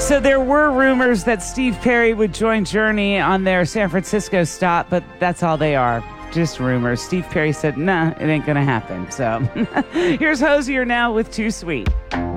So there were rumors that Steve Perry would join Journey on their San Francisco stop, but that's all they are. Just rumors. Steve Perry said, nah, it ain't going to happen. So here's Hozier now with Too Sweet.